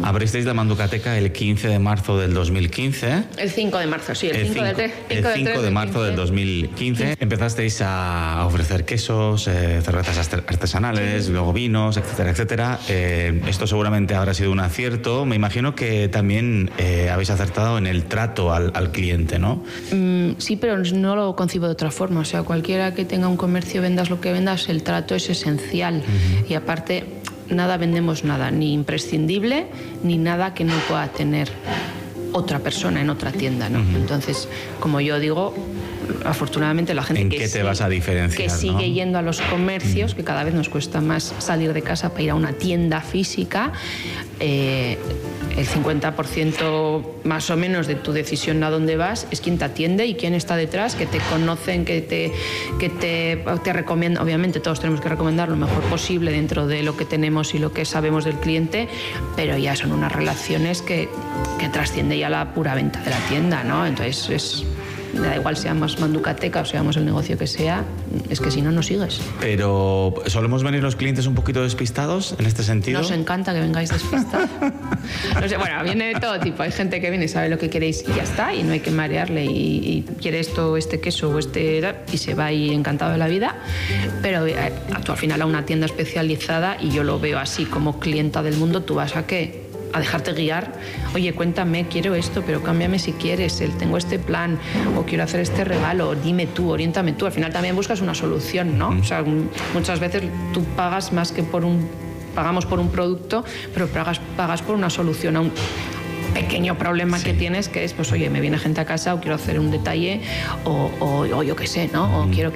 Abristeis la Manducateca el 15 de marzo del 2015. El 5 de marzo, sí, el 5 de marzo del 2015. Empezasteis a ofrecer quesos, cervezas artesanales, luego vinos, etcétera, etcétera. Esto seguramente habrá sido un acierto. Me imagino que también habéis acertado en el trato al cliente, ¿no? Sí, pero no lo concibo de otra forma. O sea, cualquiera que tenga un comercio, vendas lo que vendas, el trato es esencial. Y aparte, nada vendemos nada, ni imprescindible, ni nada que no pueda tener otra persona en otra tienda, ¿no? Entonces, como yo digo, afortunadamente la gente ¿En qué te vas a diferenciar, que sigue yendo a los comercios, que cada vez nos cuesta más salir de casa para ir a una tienda física, el 50% más o menos de tu decisión a dónde vas es quien te atiende y quién está detrás, que te conocen, que te recomiendan. Obviamente todos tenemos que recomendar lo mejor posible dentro de lo que tenemos y lo que sabemos del cliente, pero ya son unas relaciones que trasciende ya la pura venta de la tienda, ¿no? Entonces me da igual seamos Manducateca o seamos el negocio que sea, es que si no, no sigues. Pero ¿solemos venir los clientes un poquito despistados en este sentido? Nos encanta que vengáis despistados. No sé, bueno, viene de todo tipo. Hay gente que viene y sabe lo que queréis y ya está, y no hay que marearle y quiere esto, este queso o y se va ahí encantado de la vida. Pero tú al final a una tienda especializada, y yo lo veo así como clienta del mundo, tú vas a ¿qué? A dejarte guiar. Oye, cuéntame, quiero esto, pero cámbiame si quieres, tengo este plan, o quiero hacer este regalo, dime tú, oriéntame tú. Al final también buscas una solución, ¿no? O sea, muchas veces tú pagas más que pagamos por un producto, pero pagas por una solución a un pequeño problema que tienes, que es, pues oye, me viene gente a casa o quiero hacer un detalle o yo qué sé, ¿no? O quiero